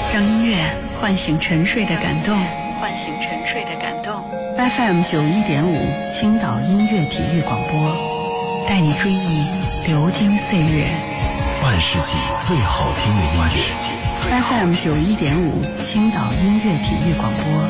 让音乐唤醒沉睡的感动，唤醒沉睡的感动。FM 91.5青岛音乐体育广播，带你追忆流金岁月， 半世纪最好听的音乐。 FM 91.5青岛音乐体育广播。